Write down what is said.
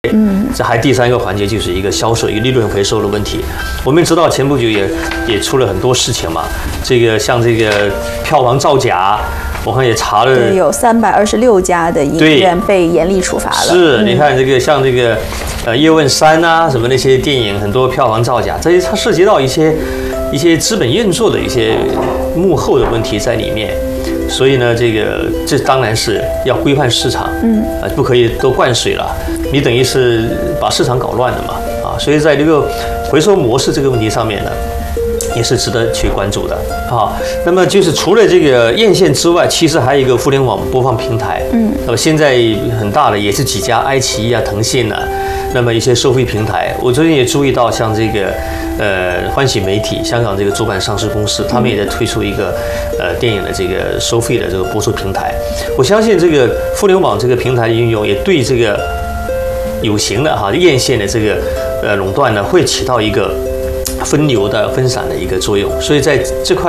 这还第3个环节就是一个销售、一个利润回收的问题。我们知道前不久也出了很多事情嘛，这个像这个票房造假，我看也查了， 对，有326家的影院被严厉处罚了。 是，你看这个像这个叶问3啊什么那些电影，很多票房造假，这些它涉及到一些资本运作的一些幕后的问题在里面。所以呢，这当然是要规范市场，不可以都灌水了，你等于是把市场搞乱了嘛，啊，所以在这个回收模式这个问题上面呢，也是值得去关注的啊。那么就是除了这个院线之外，其实还有一个互联网播放平台，那么现在很大的也是几家，爱奇艺啊、腾讯啊，那么一些收费平台，我最近也注意到，像这个欢喜媒体，香港这个主板上市公司，他们也在推出一个电影的这个收费的这个播出平台。我相信这个互联网这个平台的应用，也对这个有形的院线的这个垄断呢，会起到一个分流的分散的一个作用。所以在这块